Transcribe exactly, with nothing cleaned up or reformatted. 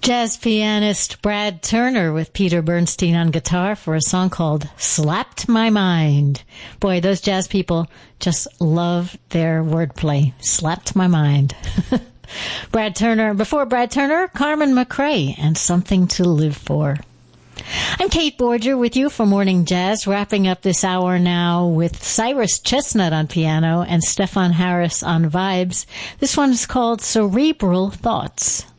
Jazz pianist Brad Turner with Peter Bernstein on guitar for a song called Slapped My Mind. Boy, those jazz people just love their wordplay. Slapped my mind. Brad Turner. Before Brad Turner, Carmen McRae and Something to Live For. I'm Kate Borger with you for Morning Jazz, wrapping up this hour now with Cyrus Chestnut on piano and Stefan Harris on vibes. This one is called Cerebral Thoughts.